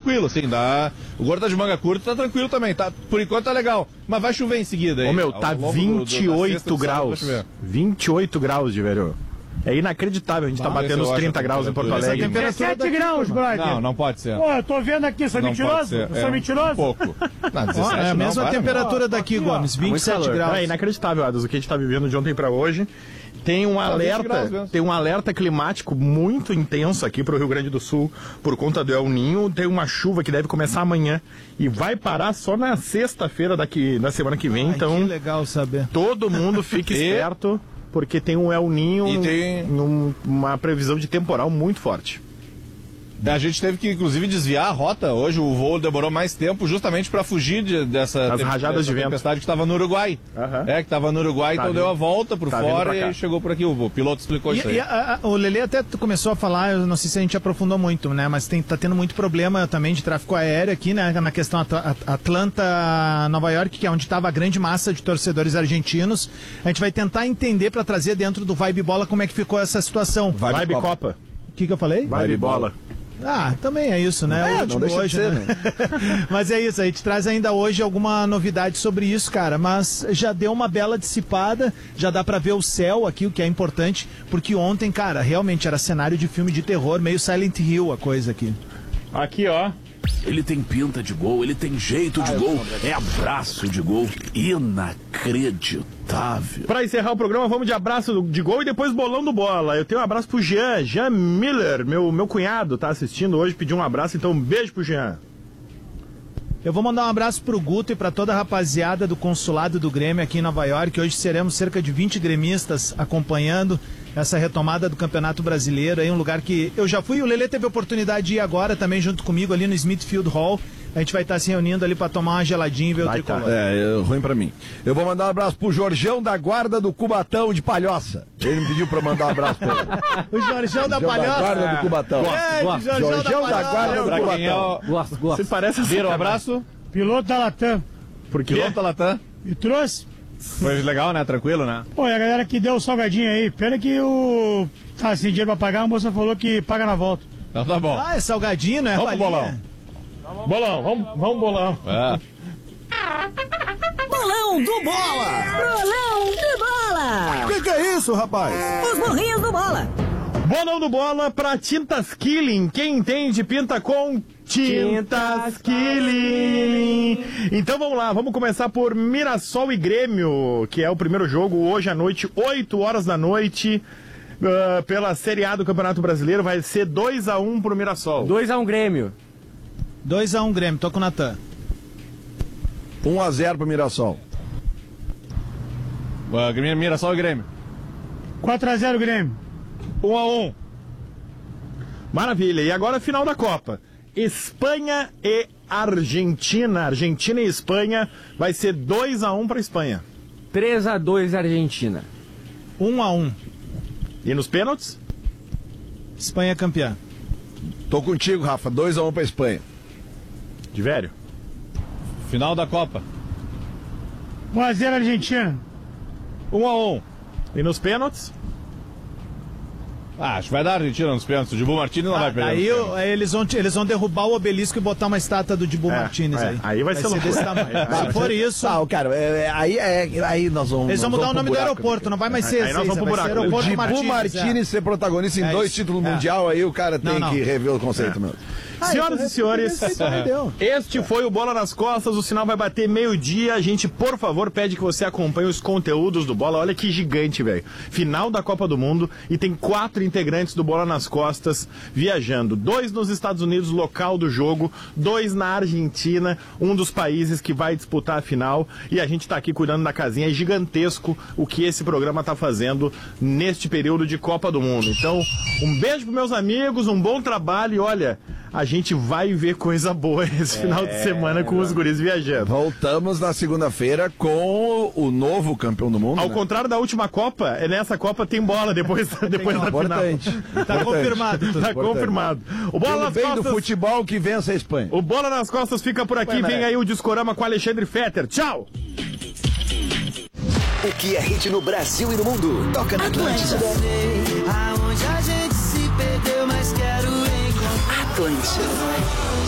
tranquilo, assim, dá... O Gordo tá de manga curta, tá tranquilo também, tá? Por enquanto tá legal, mas vai chover em seguida aí. Ô meu, tá 28 graus, 28 graus, de velho. É inacreditável, a gente tá batendo os 30 graus em Porto Alegre. 17 graus, brother. Não pode ser. Pô, eu tô vendo aqui, sou mentiroso? Sou mentiroso? Um pouco. Não, 17 É a mesma não, temperatura daqui, Gomes, 27 graus. É inacreditável, Adas, o que a gente tá vivendo de ontem pra hoje. Tem um alerta climático muito intenso aqui pro Rio Grande do Sul por conta do El Ninho. Tem uma chuva que deve começar amanhã e vai parar só na sexta-feira da semana que vem. Então, que legal saber. Todo mundo fique esperto, porque tem um El Ninho e tem uma previsão de temporal muito forte. A gente teve que, inclusive, desviar a rota. Hoje o voo demorou mais tempo justamente para fugir dessa rajadas de vento. Tempestade que estava no Uruguai. Que estava no Uruguai, então deu a volta por fora e chegou por aqui. O piloto explicou isso aí. O Lelê até começou a falar, eu não sei se a gente aprofundou muito, né? Mas tá tendo muito problema também de tráfego aéreo aqui, né? Na questão Atlanta, Nova York, que é onde estava a grande massa de torcedores argentinos. A gente vai tentar entender para trazer dentro do Vibe Bola como é que ficou essa situação. Vibe Copa. O que eu falei? Vibe Bola. Ah, também é isso, né? Não deixa hoje, de ser, né? Mas é isso, a gente traz ainda hoje alguma novidade sobre isso, cara. Mas já deu uma bela dissipada, já dá pra ver o céu aqui, o que é importante, porque ontem, cara, realmente era cenário de filme de terror, meio Silent Hill a coisa aqui. Aqui, ó. Ele tem pinta de gol, ele tem jeito de gol, é abraço de gol, inacreditável. Pra encerrar o programa, vamos de abraço de gol e depois bolão do bola. Eu tenho um abraço pro Jean Miller, meu cunhado, tá assistindo hoje, pediu um abraço, então um beijo pro Jean. Eu vou mandar um abraço pro Guto e pra toda a rapaziada do consulado do Grêmio aqui em Nova York. Hoje seremos cerca de 20 gremistas acompanhando essa retomada do Campeonato Brasileiro. Aí um lugar que eu já fui, o Lelê teve a oportunidade de ir agora também junto comigo ali no Smithfield Hall. A gente vai estar se reunindo ali pra tomar uma geladinha e ver o tricolor. Ruim pra mim. Eu vou mandar um abraço pro Jorjão da Guarda do Cubatão de Palhoça. Ele me pediu pra mandar um abraço pra ele. O Jorjão da Palhoça. Da Guarda do Cubatão. Jorjão da Guarda do Cubatão. Gosto. Você parece assim. Viram um abraço? Piloto da Latam. Por quê? Piloto da Latam. E trouxe? Foi legal, né? Tranquilo, né? Pô, e a galera que deu o salgadinho aí, pena que o... tá sem dinheiro pra pagar, a moça falou que paga na volta. Então tá bom. Ah, é salgadinho, né? Vamos pro bolão. Bolão, vamos bolão. Bolão do Bola! Bolão do Bola! O que é isso, rapaz? Os burrinhos do Bola! Bolão do Bola pra Tintas Killing. Quem entende, pinta com Tintas Killing. Então vamos lá, vamos começar por Mirassol e Grêmio, que é o primeiro jogo hoje à noite, 8 horas da noite. Pela Série A do Campeonato Brasileiro, vai ser 2-1 pro Mirassol. 2-1 Grêmio. 2-1 Grêmio, tô com o Natan. 1-0 pro Mirassol. Mirassol e Grêmio. 4-0 Grêmio. 1-1. Maravilha, e agora a final da Copa. Espanha e Argentina. Argentina e Espanha vai ser 2-1 pra Espanha. 3-2 Argentina. 1-1. E nos pênaltis? Espanha campeã. Tô contigo, Rafa. 2-1 pra Espanha. De velho. Final da Copa. 1-0 Argentina. 1-1. E nos pênaltis? Acho que vai dar a Argentina nos pênaltis. O Dibu Martínez não vai perder. Aí eles vão derrubar o obelisco e botar uma estátua do Dibu Martínez aí. Aí vai ser loucura. Desse tamanho. Se for isso... cara, aí nós vamos... Eles vão mudar o nome do aeroporto, não vai mais ser aí nós vamos pro buraco. O Dibu Martínez ser protagonista em 2 títulos mundial, aí o cara tem que rever o conceito mesmo. Senhoras e senhores, este foi o Bola nas Costas, o sinal vai bater meio-dia, a gente, por favor, pede que você acompanhe os conteúdos do Bola, olha que gigante, velho. Final da Copa do Mundo e tem 4 integrantes do Bola nas Costas viajando, 2 nos Estados Unidos, local do jogo, 2 na Argentina, um dos países que vai disputar a final, e a gente tá aqui cuidando da casinha, é gigantesco o que esse programa tá fazendo neste período de Copa do Mundo. Então, um beijo pros meus amigos, um bom trabalho e olha... A gente vai ver coisa boa esse final de semana com os guris viajando. Voltamos na segunda-feira com o novo campeão do mundo. Ao contrário da última Copa, nessa Copa tem bola depois da importante. final. Tá confirmado. Tá confirmado. O Bola nas Costas do futebol que vence a Espanha. O Bola nas Costas fica por aqui. Vem aí o Discorama com Alexandre Fetter. Tchau! O que é hit no Brasil e no mundo? Toca na Atlântida. Aonde a gente se perdeu, mas quero encontrar. Atlântida.